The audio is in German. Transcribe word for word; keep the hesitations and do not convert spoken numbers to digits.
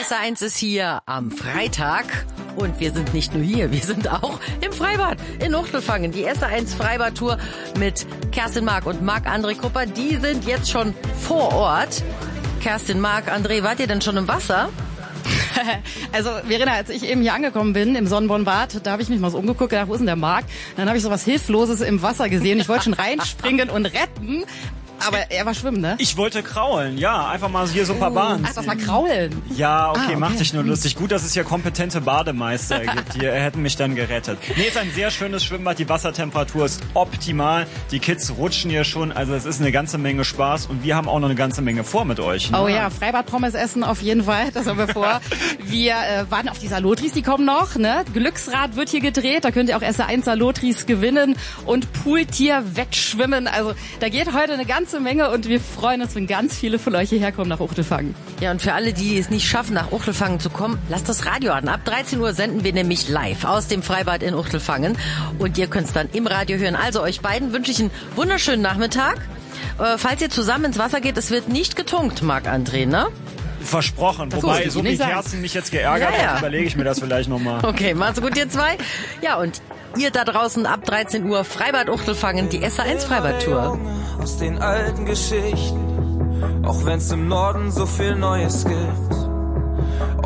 S A eins ist hier am Freitag und wir sind nicht nur hier, wir sind auch im Freibad in Uchtelfangen. Die S A eins Freibad-Tour mit Kerstin Mark und Marc-André Krupper, die sind jetzt schon vor Ort. Kerstin, Marc-André, wart ihr denn schon im Wasser? Also Verena, als ich eben hier angekommen bin im Sonnenbornbad, da habe ich mich mal so umgeguckt, gedacht, wo ist denn der Marc? Dann habe ich so was Hilfloses im Wasser gesehen. Ich wollte schon reinspringen und retten. Aber er war schwimmen, ne? Ich wollte kraulen, ja. Einfach mal hier so ein paar oh. Bahnen. Ach, das war kraulen. Ja, okay, ah, okay, mach dich nur hm. lustig. Gut, dass es hier kompetente Bademeister gibt. Die hätten mich dann gerettet. Nee, ist ein sehr schönes Schwimmbad. Die Wassertemperatur ist optimal. Die Kids rutschen hier schon. Also es ist eine ganze Menge Spaß. Und wir haben auch noch eine ganze Menge vor mit euch. Ne? Oh ja, Freibad-Pommes essen auf jeden Fall. Das haben wir vor. Wir äh, warten auf die Salotris, die kommen noch. Ne? Glücksrad wird hier gedreht. Da könnt ihr auch S A eins Salotris gewinnen. Und Pooltier-Wettschwimmen. Also da geht heute eine ganze Menge. Und wir freuen uns, wenn ganz viele von euch hierher kommen nach Uchtelfangen. Ja, und für alle, die es nicht schaffen, nach Uchtelfangen zu kommen, lasst das Radio an. Ab dreizehn Uhr senden wir nämlich live aus dem Freibad in Uchtelfangen. Und ihr könnt es dann im Radio hören. Also euch beiden wünsche ich einen wunderschönen Nachmittag. Äh, falls ihr zusammen ins Wasser geht, es wird nicht getunkt, Marc-André, ne? Versprochen. Das Wobei, so wie sagen. Kerstin mich jetzt geärgert ja, ja. hat, überlege ich mir das vielleicht nochmal. Okay, macht's gut, ihr zwei. Ja, und ihr da draußen ab dreizehn Uhr Freibad Uchtelfangen, die S A eins Freibad-Tour. Aus den alten Geschichten, auch wenn's im Norden so viel Neues gibt.